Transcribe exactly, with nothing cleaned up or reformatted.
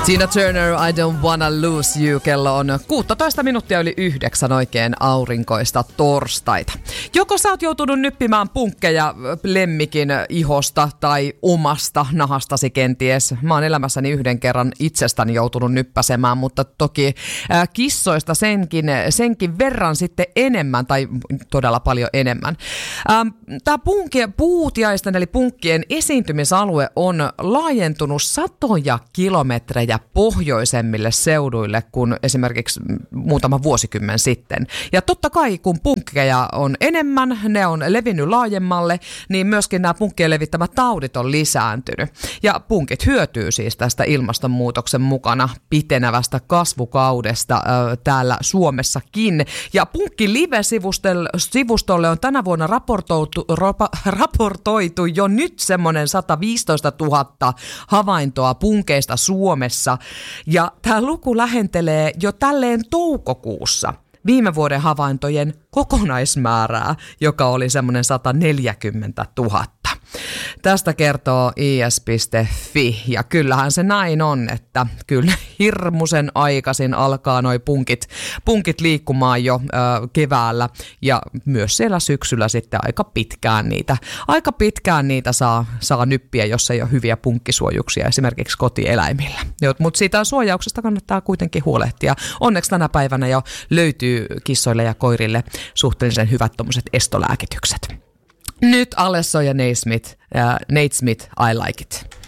Tina Turner, I don't wanna lose you. Kello on kuusitoista minuuttia yli yhdeksän, oikein aurinkoista torstaita. Joko sä oot joutunut nyppimään punkkeja lemmikin ihosta tai omasta nahastasi kenties. Mä oon elämässäni yhden kerran itsestäni joutunut nyppäsemään, mutta toki äh, kissoista senkin, senkin verran sitten enemmän tai todella paljon enemmän. Ähm, Tää punkien, puutiaisten eli punkkien esiintymisalue on laajentunut satoja kilometrejä pohjoisemmille seuduille kuin esimerkiksi muutama vuosikymmen sitten. Ja totta kai, kun punkkeja on enemmän, ne on levinnyt laajemmalle, niin myöskin nämä punkkien levittämät taudit on lisääntynyt. Ja punkit hyötyy siis tästä ilmastonmuutoksen mukana pitenevästä kasvukaudesta äh, täällä Suomessakin. Ja Punkki Live-sivustolle on tänä vuonna raportoitu, ropa, raportoitu jo nyt semmoinen sata viisitoista tuhatta havaintoa punkeista Suomessa. Ja tämä luku lähentelee jo tälleen toukokuussa viime vuoden havaintojen kokonaismäärää, joka oli semmoinen sata neljäkymmentä tuhatta. Tästä kertoo i s piste f i, ja kyllähän se näin on, että kyllä hirmuisen aikaisin alkaa noi punkit, punkit liikkumaan jo ö, keväällä, ja myös siellä syksyllä sitten aika pitkään niitä, aika pitkään niitä saa, saa nyppiä, jos ei ole hyviä punkkisuojuksia esimerkiksi kotieläimillä. Mutta siitä suojauksesta kannattaa kuitenkin huolehtia. Onneksi tänä päivänä jo löytyy kissoille ja koirille suhteellisen hyvät tommoset estolääkitykset. Nyt Alesso ja Nate Smith, uh, Nate Smith, I Like It.